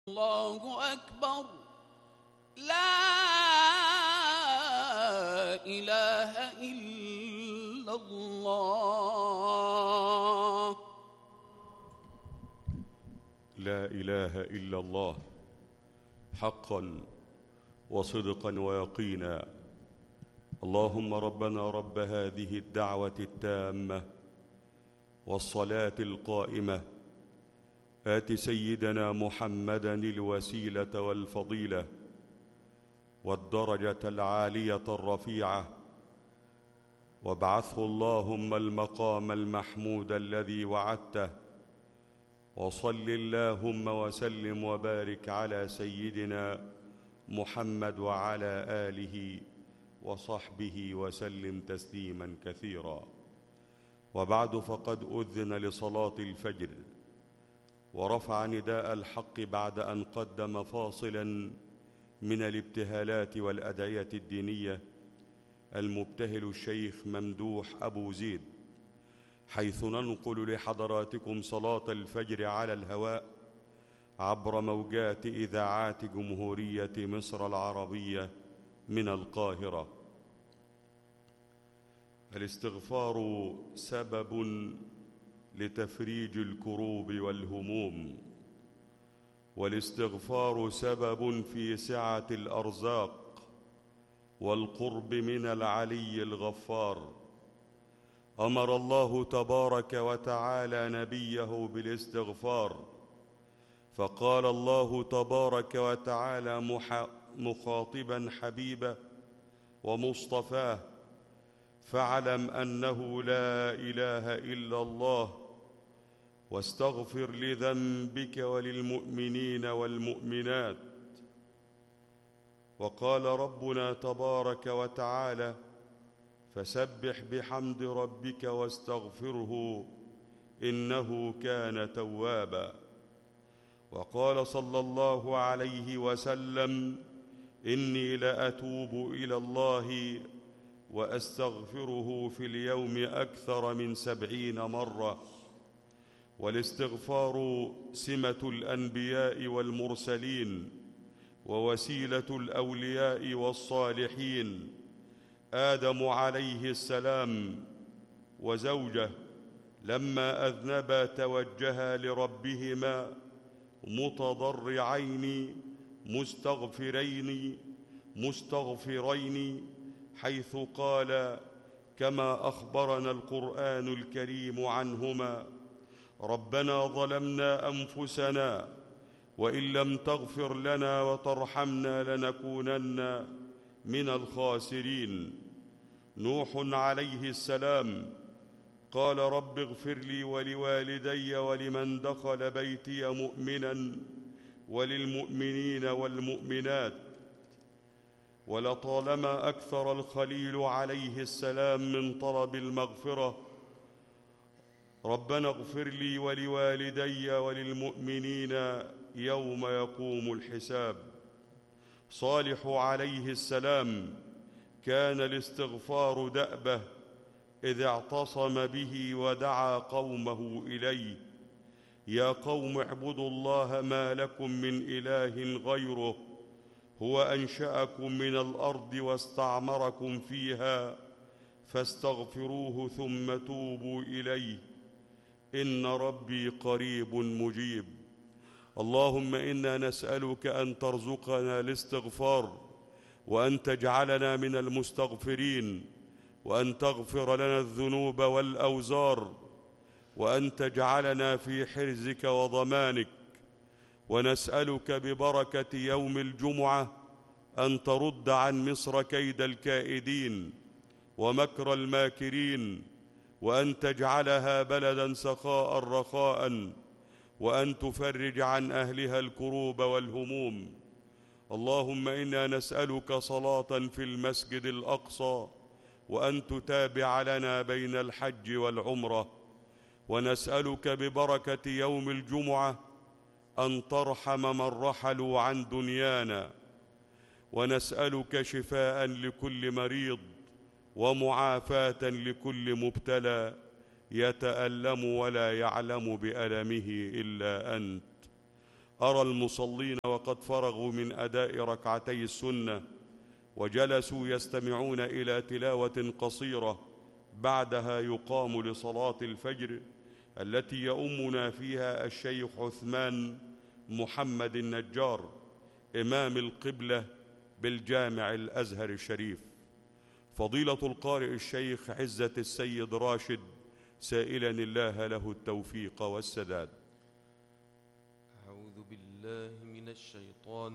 الله أكبر. لا إله إلا الله. لا إله إلا الله حقا وصدقا ويقينا. اللهم ربنا رب هذه الدعوة التامة والصلاة القائمة، آت سيدنا محمدا الوسيلة والفضيلة والدرجة العالية الرفيعة، وابعثه اللهم المقام المحمود الذي وعدته، وصل اللهم وسلم وبارك على سيدنا محمد وعلى آله وصحبه وسلم تسليما كثيرا. وبعد، فقد أذن لصلاة الفجر ورفع نداء الحق بعد أن قدم فاصلا من الابتهالات والأدعية الدينية المبتهل الشيخ ممدوح أبو زيد، حيث ننقل لحضراتكم صلاة الفجر على الهواء عبر موجات إذاعات جمهورية مصر العربية من القاهرة. الاستغفار سبب لتفريج الكروب والهموم، والاستغفار سبب في سعة الأرزاق والقرب من العلي الغفار. أمر الله تبارك وتعالى نبيه بالاستغفار، فقال الله تبارك وتعالى مخاطبا حبيبه ومصطفاه: فاعلم أنه لا إله إلا الله، واستغفر لذنبك وللمؤمنين والمؤمنات. وقال ربنا تبارك وتعالى: فسبح بحمد ربك واستغفره إنه كان توابا. وقال صلى الله عليه وسلم: إني لأتوب إلى الله وأستغفره في اليوم أكثر من 70 مرة. والاستغفار سمة الأنبياء والمرسلين ووسيلة الأولياء والصالحين. آدم عليه السلام وزوجه لما أذنبا توجها لربهما متضرعين مستغفرين، حيث قال كما أخبرنا القرآن الكريم عنهما: ربنا ظلمنا أنفسنا وإن لم تغفر لنا وترحمنا لنكونن من الخاسرين. نوح عليه السلام قال: رب اغفر لي ولوالدي ولمن دخل بيتي مؤمنا وللمؤمنين والمؤمنات. ولطالما أكثر الخليل عليه السلام من طلب المغفرة: ربنا اغفر لي ولوالدي وللمؤمنين يوم يقوم الحساب. صالح عليه السلام كان الاستغفار دأبه، إذ اعتصم به ودعا قومه إليه: يا قوم اعبدوا الله ما لكم من إله غيره، هو أنشأكم من الأرض واستعمركم فيها فاستغفروه ثم توبوا إليه إن ربي قريب مجيب. اللهم إنا نسألك أن ترزقنا الاستغفار، وأن تجعلنا من المستغفرين، وأن تغفر لنا الذنوب والأوزار، وأن تجعلنا في حرزك وضمانك. ونسألك ببركة يوم الجمعة أن ترد عن مصر كيد الكائدين ومكر الماكرين، وأن تجعلها بلدا سخاء رخاء، وأن تفرج عن أهلها الكروب والهموم. اللهم إنا نسألك صلاة في المسجد الأقصى، وأن تتابع لنا بين الحج والعمرة. ونسألك ببركة يوم الجمعة أن ترحم من رحلوا عن دنيانا. ونسألك شفاء لكل مريض ومعافاة لكل مبتلى يتألم ولا يعلم بألمه إلا أنت. أرى المصلين وقد فرغوا من أداء ركعتي السنة وجلسوا يستمعون إلى تلاوة قصيرة، بعدها يقام لصلاة الفجر التي يؤمنا فيها الشيخ عثمان محمد النجار إمام القبلة بالجامع الأزهر الشريف. فضيلة القارئ الشيخ عزة السيد راشد سائلا الله له التوفيق والسداد. أعوذ بالله من الشيطان